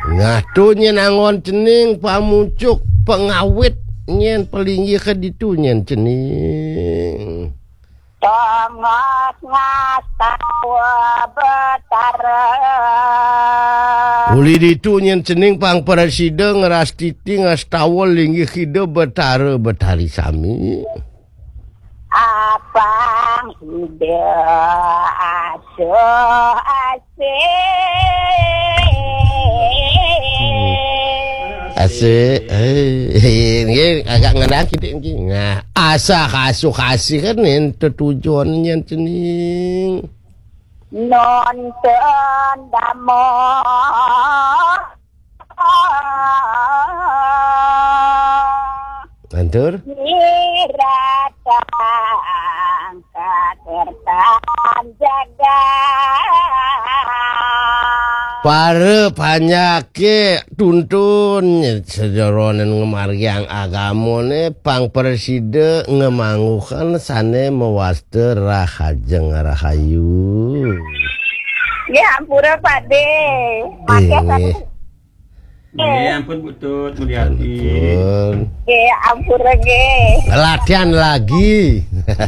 Ngatu nyen angon cening pamucuk pengawit nyen pelinggi ke ditu nyen cening. Tongos ngatawa betara. Uli ditu nyen cening pang presiden ngeras titi ngastawol linggi hide betara betari sami. Apang ide aso Asik, ini agak ngerang kita ini. Nah, asa kasuh kasih kan itu tujuannya cening. Nonton damo. Antur? Niratang kakertaan jaga. Para panyake tuntun sejoronen ngemargiang agamone pang preside ngemanggukan sane mewaste rahajeng rahayu. Ya ampura Pak De. Ya ampun Bu Tut, Mulyati. Ya ampura ge. Latihan lagi.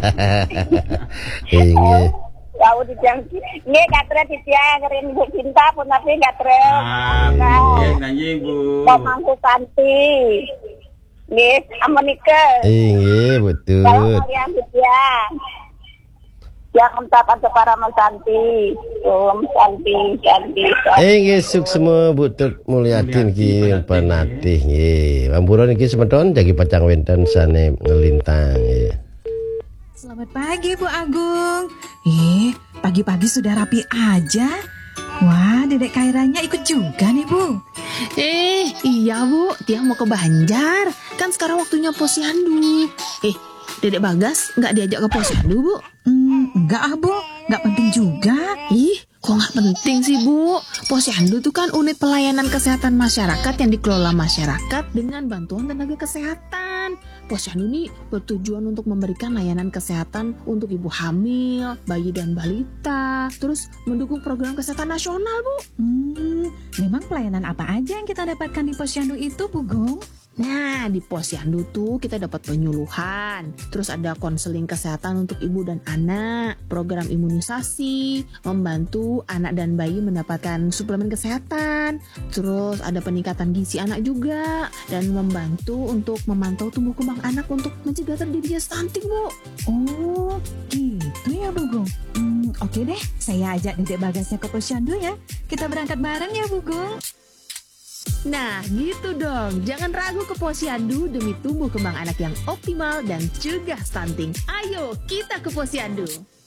Ini. Kau dijangki, nggak katre titiang ngerin Bu Cinta pun tapi nggak tre. Nanya Bu. Pemangku Santi, nggak Amerika. Iya betul. Kalau kalian titiang, yang mendapat para Mas Santi, Santi. Nggih semua butut Mulyatin ki penatih nggih. Amburan iki semeton jagi pacang wenten sane ngelintang nggih. Selamat pagi Bu Agung. Pagi-pagi sudah rapi aja. Wah, Dedek Kairanya ikut juga nih Bu. Iya Bu, Tiang mau ke Banjar. Kan sekarang waktunya posyandu. Dedek Bagas nggak diajak ke posyandu Bu? Enggak Bu, nggak penting juga. Kok nggak penting sih Bu? Posyandu itu kan unit pelayanan kesehatan masyarakat yang dikelola masyarakat dengan bantuan tenaga kesehatan. Posyandu ini bertujuan untuk memberikan layanan kesehatan untuk ibu hamil, bayi dan balita, terus mendukung program kesehatan nasional Bu. Memang pelayanan apa aja yang kita dapatkan di posyandu itu Bu Gong? Nah, di posyandu tuh kita dapat penyuluhan, terus ada konseling kesehatan untuk ibu dan anak, program imunisasi, membantu anak dan bayi mendapatkan suplemen kesehatan, terus ada peningkatan gizi anak juga, dan membantu untuk memantau tumbuh kembang anak untuk mencegah terjadinya stunting, Bu. Oh, gitu ya Bu Gong. Oke deh, saya ajak Dedek Bagasnya ke posyandu ya. Kita berangkat bareng ya Bu Gong. Nah, gitu dong. Jangan ragu ke posyandu demi tumbuh kembang anak yang optimal dan cegah stunting. Ayo, kita ke posyandu.